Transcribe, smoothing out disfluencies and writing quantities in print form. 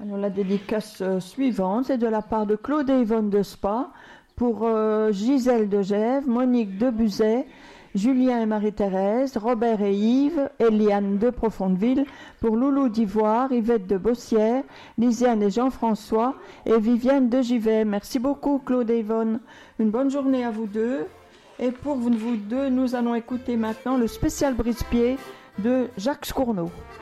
Alors, la dédicace suivante, c'est de la part de Claude et Yvonne de Spa pour Gisèle de Gèves, Monique de Buzet, Julien et Marie-Thérèse, Robert et Yves, Eliane de Profondeville, pour Loulou d'Ivoire, Yvette de Bossière, Lisiane et Jean-François et Viviane de Givet. Merci beaucoup Claude et Yvonne. Une bonne journée à vous deux. Et pour vous deux, nous allons écouter maintenant le spécial brise-pied de Jacques Scourneau.